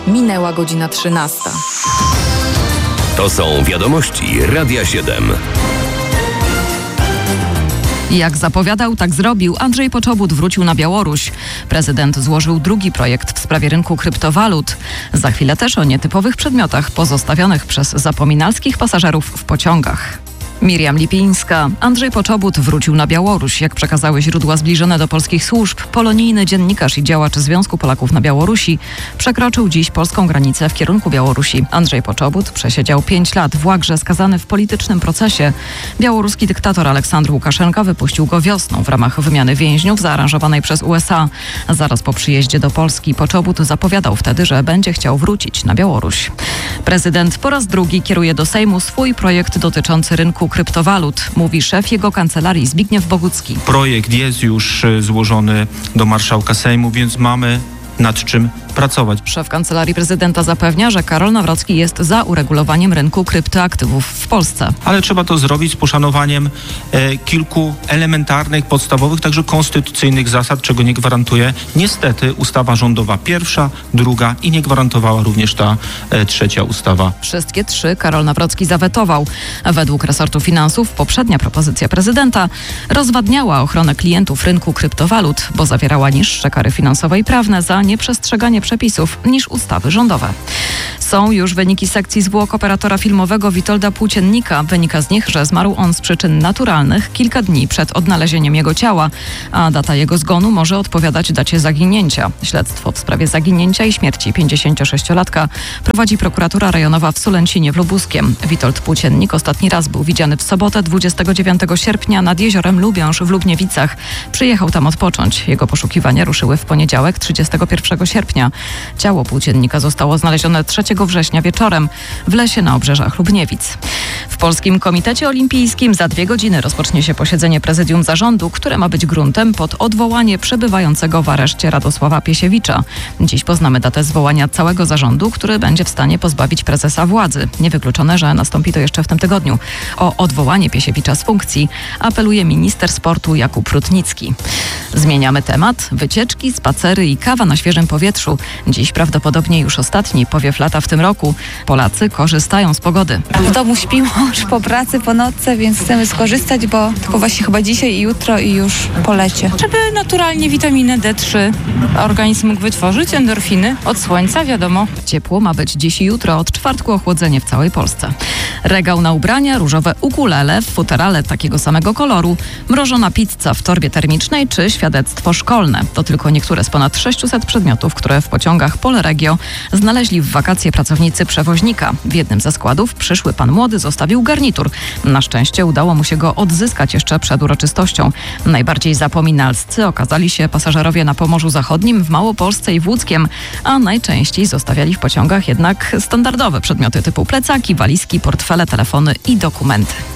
Minęła godzina 13. To są wiadomości Radia 7. Jak zapowiadał, tak zrobił. Andrzej Poczobut wrócił na Białoruś. Prezydent złożył drugi projekt w sprawie rynku kryptowalut. Za chwilę też o nietypowych przedmiotach pozostawionych przez zapominalskich pasażerów w pociągach. Miriam Lipińska. Andrzej Poczobut wrócił na Białoruś. Jak przekazały źródła zbliżone do polskich służb, polonijny dziennikarz i działacz Związku Polaków na Białorusi przekroczył dziś polską granicę w kierunku Białorusi. Andrzej Poczobut przesiedział 5 lat w łagrze, skazany w politycznym procesie. Białoruski dyktator Aleksandr Łukaszenka wypuścił go wiosną w ramach wymiany więźniów zaaranżowanej przez USA. Zaraz po przyjeździe do Polski Poczobut zapowiadał wtedy, że będzie chciał wrócić na Białoruś. Prezydent po raz drugi kieruje do Sejmu swój projekt dotyczący rynku kryptowalut, mówi szef jego kancelarii Zbigniew Bogucki. Projekt jest już złożony do marszałka Sejmu, więc mamy nad czym pracować. Szef Kancelarii Prezydenta zapewnia, że Karol Nawrocki jest za uregulowaniem rynku kryptoaktywów w Polsce. Ale trzeba to zrobić z poszanowaniem kilku elementarnych, podstawowych, także konstytucyjnych zasad, czego nie gwarantuje niestety ustawa rządowa pierwsza, druga i nie gwarantowała również ta trzecia ustawa. Wszystkie trzy Karol Nawrocki zawetował. Według resortu finansów poprzednia propozycja prezydenta rozwadniała ochronę klientów rynku kryptowalut, bo zawierała niższe kary finansowe i prawne za nieprzestrzeganie przepisów niż ustawy rządowe. Są już wyniki sekcji zwłok operatora filmowego Witolda Płóciennika. Wynika z nich, że zmarł on z przyczyn naturalnych kilka dni przed odnalezieniem jego ciała, a data jego zgonu może odpowiadać dacie zaginięcia. Śledztwo w sprawie zaginięcia i śmierci 56-latka prowadzi prokuratura rejonowa w Sulęcinie w Lubuskiem. Witold Płóciennik ostatni raz był widziany w sobotę 29 sierpnia nad jeziorem Lubiąż w Lubniewicach. Przyjechał tam odpocząć. Jego poszukiwania ruszyły w poniedziałek 31 sierpnia. Ciało Płóciennika zostało znalezione 3 września wieczorem w lesie na obrzeżach Lubniewic. W Polskim Komitecie Olimpijskim za 2 godziny rozpocznie się posiedzenie prezydium zarządu, które ma być gruntem pod odwołanie przebywającego w areszcie Radosława Piesiewicza. Dziś poznamy datę zwołania całego zarządu, który będzie w stanie pozbawić prezesa władzy. Niewykluczone, że nastąpi to jeszcze w tym tygodniu. O odwołanie Piesiewicza z funkcji apeluje minister sportu Jakub Rutnicki. Zmieniamy temat. Wycieczki, spacery i kawa na świeżym powietrzu. Dziś prawdopodobnie już ostatni powiew lata w tym roku. Polacy korzystają z pogody. W domu śpimy już po pracy, po nocce, więc chcemy skorzystać, bo tylko właśnie chyba dzisiaj i jutro i już po lecie. Żeby naturalnie witaminę D3 organizm mógł wytworzyć, endorfiny od słońca, wiadomo. Ciepło ma być dziś i jutro, od czwartku ochłodzenie w całej Polsce. Regał na ubrania, różowe ukulele, futerale takiego samego koloru, mrożona pizza w torbie termicznej czy świadectwo szkolne. To tylko niektóre z ponad 600 przedmiotów, które w pociągach Polregio znaleźli w wakacje pracownicy przewoźnika. W jednym ze składów przyszły pan młody zostawił garnitur. Na szczęście udało mu się go odzyskać jeszcze przed uroczystością. Najbardziej zapominalscy okazali się pasażerowie na Pomorzu Zachodnim, w Małopolsce i w Łódzkiem, a najczęściej zostawiali w pociągach jednak standardowe przedmioty typu plecaki, walizki, portfele, telefony i dokumenty.